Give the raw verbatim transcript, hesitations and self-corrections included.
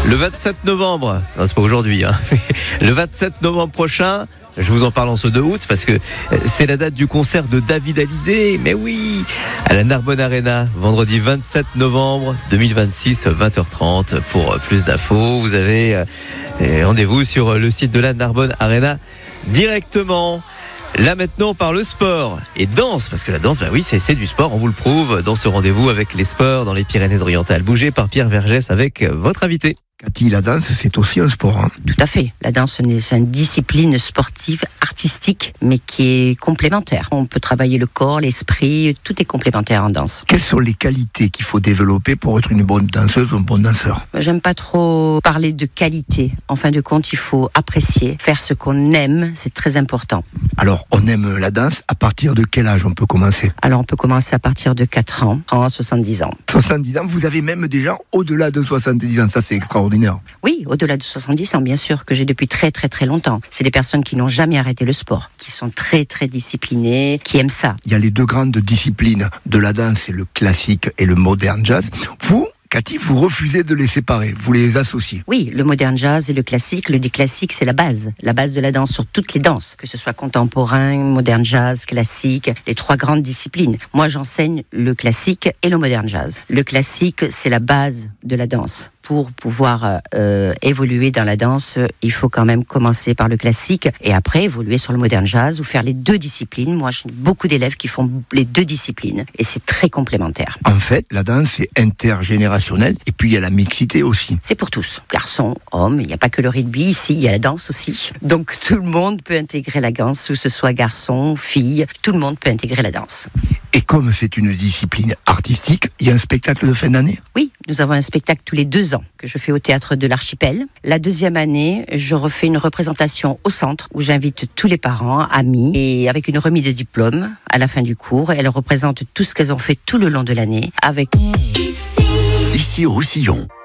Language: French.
Le vingt-sept novembre, non, c'est pas aujourd'hui, hein. Le vingt-sept novembre prochain, je vous en parle en ce deux août parce que c'est la date du concert de David Hallyday, mais oui, à la Narbonne Arena, vendredi vingt-sept novembre deux mille vingt-six, vingt heures trente. Pour plus d'infos, vous avez rendez-vous sur le site de la Narbonne Arena directement. Là maintenant on parle sport et danse, parce que la danse, bah oui, c'est, c'est du sport, on vous le prouve dans ce rendez-vous avec les sports dans les Pyrénées-Orientales. Bougé par Pierre Vergès avec votre invité. Cathy, la danse, c'est aussi un sport. Hein. Tout à fait. La danse, c'est une discipline sportive, artistique, mais qui est complémentaire. On peut travailler le corps, l'esprit, tout est complémentaire en danse. Quelles sont les qualités qu'il faut développer pour être une bonne danseuse ou un bon danseur ? J'aime pas trop parler de qualité. En fin de compte, il faut apprécier, faire ce qu'on aime, c'est très important. Alors, on aime la danse, à partir de quel âge on peut commencer ? Alors, on peut commencer à partir de quatre ans, à soixante-dix ans. soixante-dix ans, vous avez même déjà au-delà de soixante-dix ans, ça c'est extraordinaire. Oui, au-delà de soixante-dix ans, bien sûr, que j'ai depuis très très très longtemps. C'est des personnes qui n'ont jamais arrêté le sport, qui sont très très disciplinées, qui aiment ça. Il y a les deux grandes disciplines de la danse, c'est le classique et le modern jazz. Vous, Cathy, vous refusez de les séparer, vous les associez. Oui, le modern jazz et le classique. Le classique, c'est la base, la base de la danse sur toutes les danses, que ce soit contemporain, modern jazz, classique, les trois grandes disciplines. Moi, j'enseigne le classique et le modern jazz. Le classique, c'est la base de la danse. Pour pouvoir euh, évoluer dans la danse, il faut quand même commencer par le classique et après évoluer sur le modern jazz ou faire les deux disciplines. Moi, j'ai beaucoup d'élèves qui font les deux disciplines et c'est très complémentaire. En fait, la danse, c'est intergénérationnel et puis il y a la mixité aussi. C'est pour tous, garçons, hommes. Il n'y a pas que le rugby ici, il y a la danse aussi. Donc tout le monde peut intégrer la danse, que ce soit garçon, fille, tout le monde peut intégrer la danse. Et comme c'est une discipline artistique, il y a un spectacle de fin d'année ? Oui, nous avons un spectacle tous les deux ans que je fais au Théâtre de l'Archipel. La deuxième année, je refais une représentation au centre où j'invite tous les parents, amis, et avec une remise de diplôme à la fin du cours. Elles représentent tout ce qu'elles ont fait tout le long de l'année avec... Ici, Ici Roussillon.